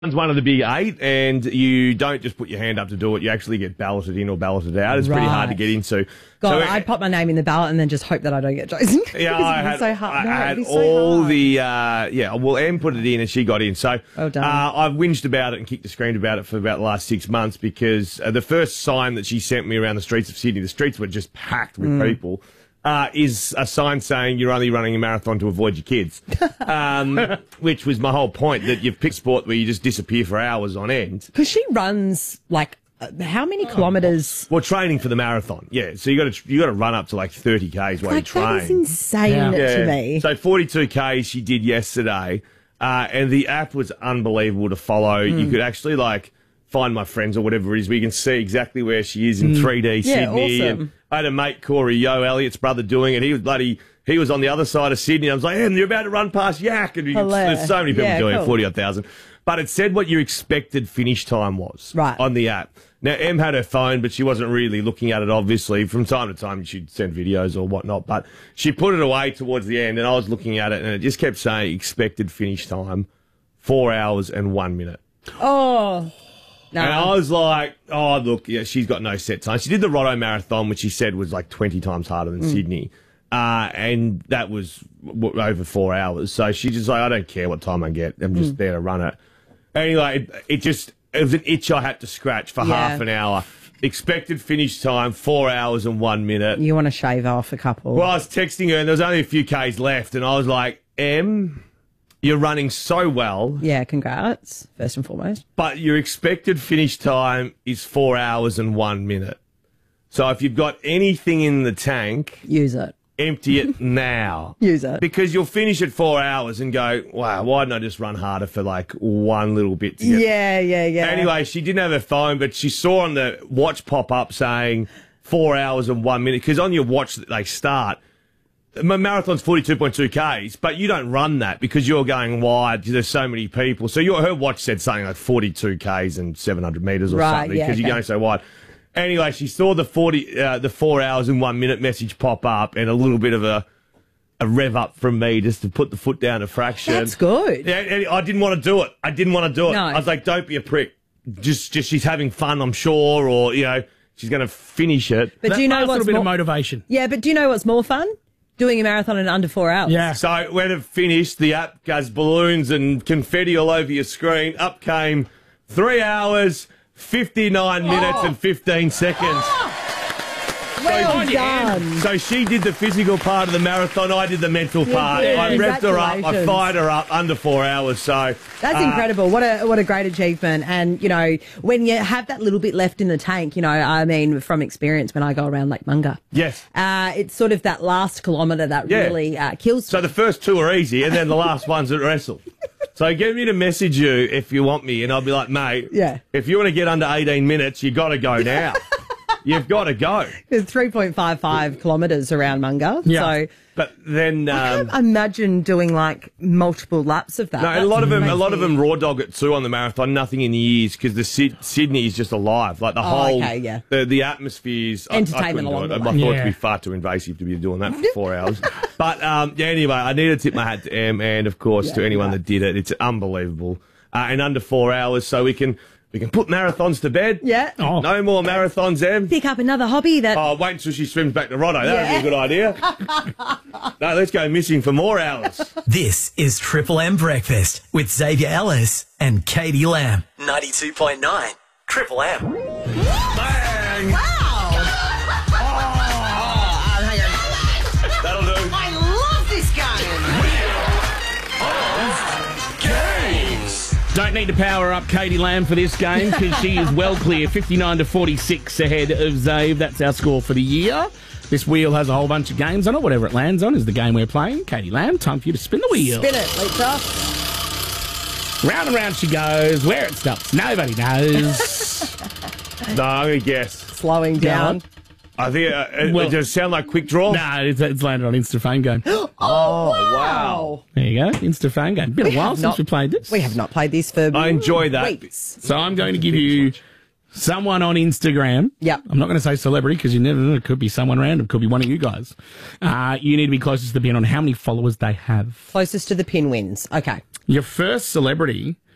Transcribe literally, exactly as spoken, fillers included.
It's one of the big eight, and you don't just put your hand up to do it. You actually get balloted in or balloted out. It's right. pretty hard to get into. God, so, I'd pop my name in the ballot and then just hope that I don't get chosen. Yeah, I had, so hard. I no, had so all hard. the, uh, yeah, well, Em put it in and she got in. So well done. Uh, I've whinged about it and kicked and screamed about it for about the last six months because uh, the first sign that she sent me around the streets of Sydney, the streets were just packed with mm. people. Uh, is a sign saying you're only running a marathon to avoid your kids, um, which was my whole point, that you've picked a sport where you just disappear for hours on end. Because she runs, like, uh, how many oh, kilometres? Well, training for the marathon, yeah. So you got to you got to run up to like thirty kays while like, you train. That is insane yeah. to yeah. me. So forty-two kays she did yesterday, uh, and the app was unbelievable to follow. Mm. You could actually, like, find my friends or whatever it is, where you can see exactly where she is in mm. three D yeah, Sydney. Awesome. And I had a mate, Corey Yo, Elliot's brother, doing it. He was bloody, he was on the other side of Sydney. I was like, hey, you're about to run past Yak. And you, there's so many people yeah, doing cool. it, forty odd thousand. But it said what your expected finish time was right. on the app. Now, Em had her phone, but she wasn't really looking at it, obviously. From time to time, she'd send videos or whatnot. But she put it away towards the end, and I was looking at it, and it just kept saying expected finish time, four hours and one minute. Oh, no. And I was like, oh, look, yeah, she's got no set time. She did the Roto Marathon, which she said was like twenty times harder than mm. Sydney. Uh, and that was w over four hours. So she's just like, I don't care what time I get. I'm just mm. there to run it. Anyway, it, it just, it was an itch I had to scratch for yeah. half an hour. Expected finish time, four hours and one minute. You want to shave off a couple. Well, I was texting her, and there was only a few Ks left. And I was like, Em, you're running so well. Yeah, congrats, first and foremost. But your expected finish time is four hours and one minute. So if you've got anything in the tank... Use it. Empty it now. Use it. Because you'll finish at four hours and go, wow, why didn't I just run harder for like one little bit to get... Yeah, yeah, yeah. Anyway, she didn't have her phone, but she saw on the watch pop up saying four hours and one minute. Because on your watch that they start... My marathon's forty-two point two kays, but you don't run that because you're going wide. There's so many people. So your, her watch said something like forty-two kays and seven hundred metres or right, something yeah, because okay. you're going so wide. Anyway, she saw the forty, uh, the four hours and one minute message pop up and a little bit of a, a rev up from me just to put the foot down a fraction. That's good. Yeah, and I didn't want to do it. I didn't want to do it. No. I was like, don't be a prick. Just, just she's having fun, I'm sure, or, you know, she's going to finish it. But that do you know what's a little bit more... of motivation? Yeah, but do you know what's more fun? Doing a marathon in under four hours. Yeah. So when it finished, the app goes balloons and confetti all over your screen. Up came three hours, fifty-nine minutes oh. and fifteen seconds. Oh. Well so, done. So she did the physical part of the marathon. I did the mental part. Yeah, I revved her up. I fired her up under four hours. So that's uh, incredible. What a what a great achievement. And you know, when you have that little bit left in the tank, you know, I mean, from experience, when I go around Lake Munga, yes, uh, it's sort of that last kilometre that yeah. really uh, kills. So the first two are easy, and then the last one's at wrestle. So get me to message you if you want me, and I'll be like, mate, yeah. if you want to get under eighteen minutes, you got to go now. You've got to go. It's three point five five kilometres around Munga. Yeah. So but then um, I can't imagine doing like multiple laps of that. No, That's a lot of them, a lot me... of them raw dog it too on the marathon. Nothing in the ears because the Sid Sydney is just alive. Like the oh, whole, okay, yeah. the the atmosphere's entertainment. I, I, along the I, I way. thought yeah. it'd be far too invasive to be doing that for four hours. But um, yeah, anyway, I need to tip my hat to Em and of course yeah, to anyone right. that did it. It's unbelievable. Uh, in under four hours, so we can. We can put marathons to bed. Yeah. Oh. No more marathons, Em. Pick up another hobby that... Oh, wait until she swims back to Roto. That yeah. would be a good idea. No, let's go missing for more hours. This is Triple M Breakfast with Xavier Ellis and Katie Lamb. ninety-two point nine Triple M. Bang! Wow! That'll do. I love this game! Don't need to power up Katie Lamb for this game because she is well clear, fifty-nine to forty-six ahead of Zave. That's our score for the year. This wheel has a whole bunch of games on it. Whatever it lands on is the game we're playing. Katie Lamb, time for you to spin the wheel. Spin it, Lisa. Round and round she goes. Where it stops, nobody knows. No, I'm going to guess. Slowing down. I think uh, it, Well- does it sound like quick draw? No, it's, it's landed on Instafame game. Oh, wow. There you go, Instafame game. Been a We while have since not- we played this. We have not played this for I enjoy that. weeks. So I'm going to give you someone on Instagram. Yep. I'm not going to say celebrity because you never know. It could be someone random. Could be one of you guys. Uh, you need to be closest to the pin on how many followers they have. Closest to the pin wins. Okay. Your first celebrity